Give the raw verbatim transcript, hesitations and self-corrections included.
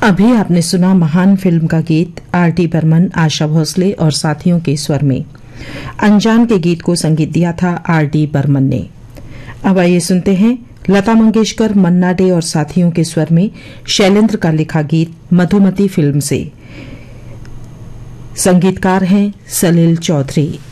अभी आपने सुना महान फिल्म का गीत आर टी बर्मन, आशा भोसले और साथियों के स्वर में। अनजान के गीत को संगीत दिया था आर डी बर्मन ने। अब आइए सुनते हैं लता मंगेशकर, मन्ना डे और साथियों के स्वर में शैलेंद्र का लिखा गीत मधुमती फिल्म से। संगीतकार हैं सलील चौधरी।